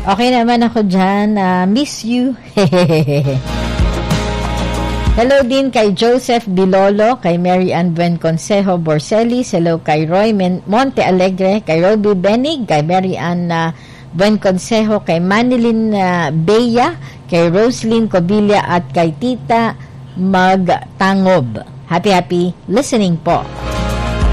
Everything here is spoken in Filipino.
Okay naman ako dyan. Miss you. Hello din kay Joseph Bilolo, kay Mary Ann Buen Consejo Borselis. Hello kay Roy Monte Alegre, kay Roby Benig, kay Mary Ann Buen Consejo, kay Manilyn Bea, kay Roslyn Cobilla at kay Tita Magtangob. Happy listening po.